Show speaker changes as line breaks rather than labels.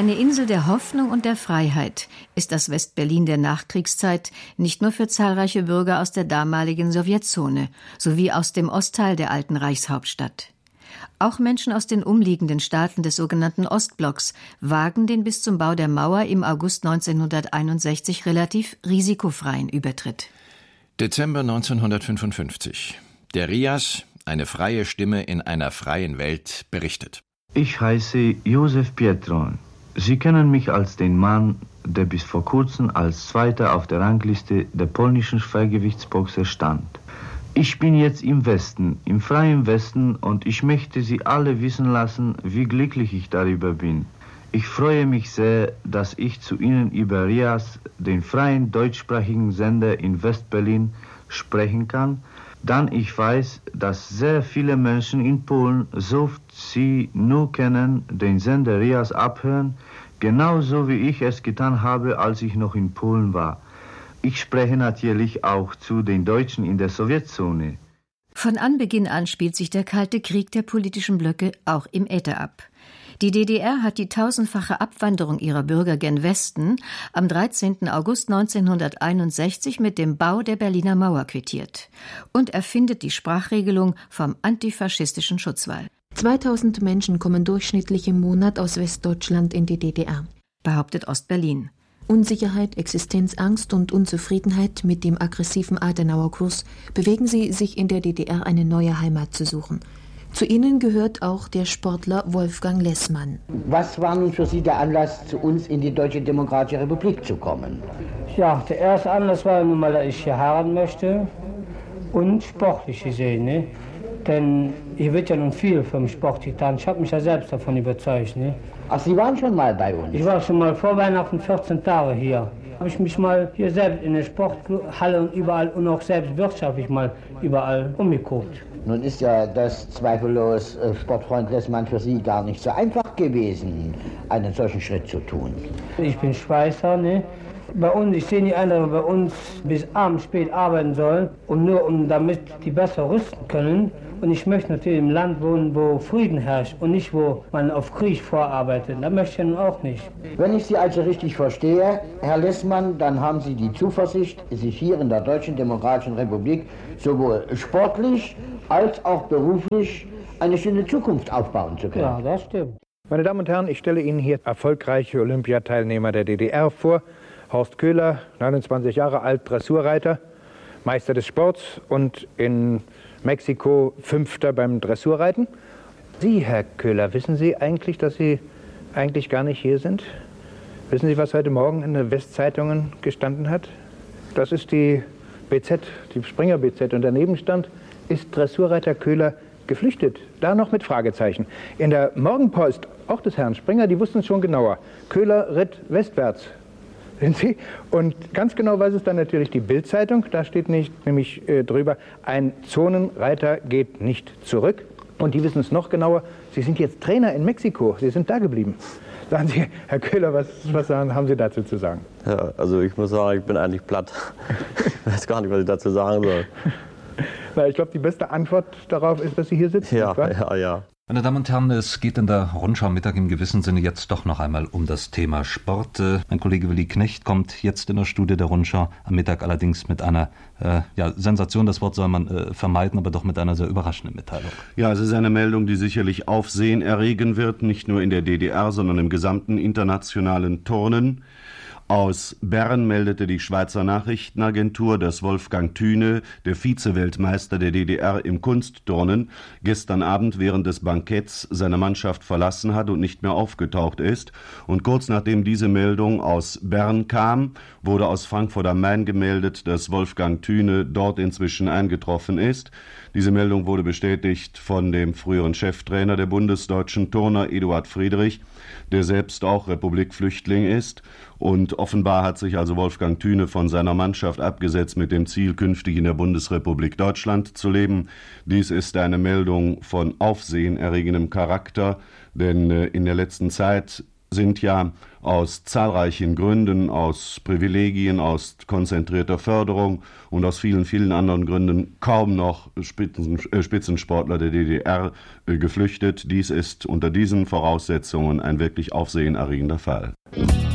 eine Insel der Hoffnung und der Freiheit ist das West-Berlin der Nachkriegszeit nicht nur für zahlreiche Bürger aus der damaligen Sowjetzone sowie aus dem Ostteil der alten Reichshauptstadt. Auch Menschen aus den umliegenden Staaten des sogenannten Ostblocks wagen den bis zum Bau der Mauer im August 1961 relativ risikofreien Übertritt.
Dezember 1955. Der RIAS, eine freie Stimme in einer freien Welt, berichtet.
Ich heiße Josef Pietron. Sie kennen mich als den Mann, der bis vor kurzem als Zweiter auf der Rangliste der polnischen Schwergewichtsboxer stand. Ich bin jetzt im Westen, im freien Westen, und ich möchte Sie alle wissen lassen, wie glücklich ich darüber bin. Ich freue mich sehr, dass ich zu Ihnen über RIAS, den freien deutschsprachigen Sender in West-Berlin, sprechen kann, dann ich weiß, dass sehr viele Menschen in Polen, so sie nur kennen, den Sender RIAS abhören, genauso wie ich es getan habe, als ich noch in Polen war. Ich spreche natürlich auch zu den Deutschen in der Sowjetzone.
Von Anbeginn an spielt sich der Kalte Krieg der politischen Blöcke auch im Äther ab. Die DDR hat die tausendfache Abwanderung ihrer Bürger gen Westen am 13. August 1961 mit dem Bau der Berliner Mauer quittiert und erfindet die Sprachregelung vom antifaschistischen Schutzwall.
2000 Menschen kommen durchschnittlich im Monat aus Westdeutschland in die DDR,
behauptet Ostberlin.
Unsicherheit, Existenzangst und Unzufriedenheit mit dem aggressiven Adenauer-Kurs bewegen sie, sich in der DDR eine neue Heimat zu suchen. Zu ihnen gehört auch der Sportler Wolfgang Lessmann.
Was war nun für Sie der Anlass, zu uns in die Deutsche Demokratische Republik zu kommen?
Ja, der erste Anlass war nun mal, dass ich hier heiraten möchte und sportlich gesehen, ne? Denn hier wird ja nun viel vom Sport getan. Ich habe mich ja selbst davon überzeugt, ne?
Ach, Sie waren schon mal bei uns?
Ich war schon mal vor Weihnachten 14 Tage hier. Habe ich mich mal hier selbst in der Sporthalle und überall und auch selbst wirtschaftlich mal überall umgeguckt.
Nun ist ja das zweifellos, Sportfreund Lessmann, für Sie gar nicht so einfach gewesen, einen solchen Schritt zu tun.
Ich bin Schweißer, ne? Bei uns, ich sehe nicht ein, dass wir bei uns bis abends spät arbeiten sollen und nur damit die besser rüsten können. Und ich möchte natürlich im Land wohnen, wo Frieden herrscht und nicht, wo man auf Krieg vorarbeitet. Das möchte ich nun auch nicht.
Wenn ich Sie also richtig verstehe, Herr Lessmann, dann haben Sie die Zuversicht, sich hier in der Deutschen Demokratischen Republik sowohl sportlich als auch beruflich eine schöne Zukunft aufbauen zu können.
Ja, das stimmt.
Meine Damen und Herren, ich stelle Ihnen hier erfolgreiche Olympiateilnehmer der DDR vor. Horst Köhler, 29 Jahre alt, Dressurreiter, Meister des Sports und in Mexiko Fünfter beim Dressurreiten. Sie, Herr Köhler, wissen Sie eigentlich, dass Sie eigentlich gar nicht hier sind? Wissen Sie, was heute Morgen in den Westzeitungen gestanden hat? Das ist die BZ, die Springer BZ. Und daneben stand, ist Dressurreiter Köhler geflüchtet? Da noch mit Fragezeichen. In der Morgenpost, auch des Herrn Springer, die wussten es schon genauer. Köhler ritt westwärts. Sehen Sie? Und ganz genau weiß es dann natürlich die Bild-Zeitung. Da steht nämlich drüber, ein Zonenreiter geht nicht zurück. Und die wissen es noch genauer. Sie sind jetzt Trainer in Mexiko. Sie sind da geblieben. Sagen Sie, Herr Köhler, was haben Sie dazu zu sagen?
Ja, also ich muss sagen, ich bin eigentlich platt. Ich weiß gar nicht, was ich dazu sagen soll.
Na, ich glaube, die beste Antwort darauf ist, dass Sie hier sitzen.
Ja.
Meine Damen und Herren, es geht in der Rundschau Mittag im gewissen Sinne jetzt doch noch einmal um das Thema Sport. Mein Kollege Willi Knecht kommt jetzt in der Studie der Rundschau am Mittag allerdings mit einer Sensation, das Wort soll man vermeiden, aber doch mit einer sehr überraschenden Mitteilung.
Ja, es ist eine Meldung, die sicherlich Aufsehen erregen wird, nicht nur in der DDR, sondern im gesamten internationalen Turnen. Aus Bern meldete die Schweizer Nachrichtenagentur, dass Wolfgang Thüne, der Vize-Weltmeister der DDR im Kunstturnen, gestern Abend während des Banketts seine Mannschaft verlassen hat und nicht mehr aufgetaucht ist. Und kurz nachdem diese Meldung aus Bern kam, wurde aus Frankfurt am Main gemeldet, dass Wolfgang Thüne dort inzwischen eingetroffen ist. Diese Meldung wurde bestätigt von dem früheren Cheftrainer der bundesdeutschen Turner, Eduard Friedrich, der selbst auch Republikflüchtling ist. Und offenbar hat sich also Wolfgang Thüne von seiner Mannschaft abgesetzt mit dem Ziel, künftig in der Bundesrepublik Deutschland zu leben. Dies ist eine Meldung von aufsehenerregendem Charakter, denn in der letzten Zeit sind ja aus zahlreichen Gründen, aus Privilegien, aus konzentrierter Förderung und aus vielen, vielen anderen Gründen kaum noch Spitzensportler der DDR geflüchtet. Dies ist unter diesen Voraussetzungen ein wirklich aufsehenerregender Fall.